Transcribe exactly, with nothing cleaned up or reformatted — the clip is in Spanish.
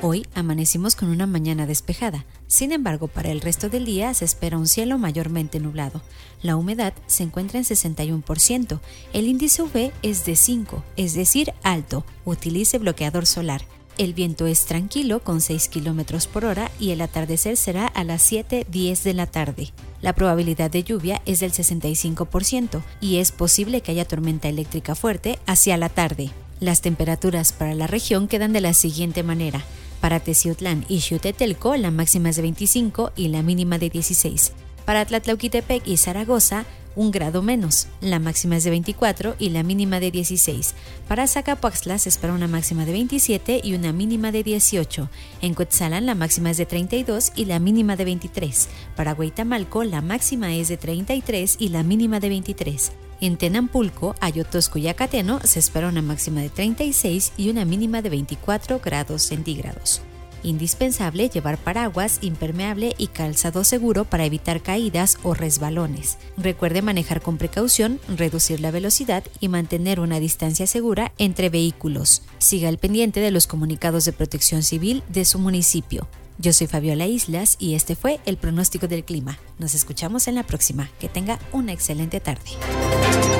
Hoy amanecimos con una mañana despejada. Sin embargo, para el resto del día se espera un cielo mayormente nublado. La humedad se encuentra en sesenta y uno por ciento. El índice U V es de cinco, es decir, alto. Utilice bloqueador solar. El viento es tranquilo con seis kilómetros por hora y el atardecer será a las siete diez de la tarde. La probabilidad de lluvia es del sesenta y cinco por ciento y es posible que haya tormenta eléctrica fuerte hacia la tarde. Las temperaturas para la región quedan de la siguiente manera. Para Teciutlán y Xiutetelco la máxima es de veinticinco y la mínima de dieciséis. Para Tlatlauquitepec y Zaragoza, un grado menos. La máxima es de veinticuatro y la mínima de dieciséis. Para Zacapuaxtla se espera una máxima de veintisiete y una mínima de dieciocho. En Cuetzalan la máxima es de treinta y dos y la mínima de veintitrés. Para Hueytamalco la máxima es de treinta y tres y la mínima de veintitrés. En Tenampulco, Ayotosco y Acateno se espera una máxima de treinta y seis y una mínima de veinticuatro grados centígrados. Indispensable llevar paraguas, impermeable y calzado seguro para evitar caídas o resbalones. Recuerde manejar con precaución, reducir la velocidad y mantener una distancia segura entre vehículos. Siga al pendiente de los comunicados de protección civil de su municipio. Yo soy Fabiola Islas y este fue el pronóstico del clima. Nos escuchamos en la próxima. Que tenga una excelente tarde.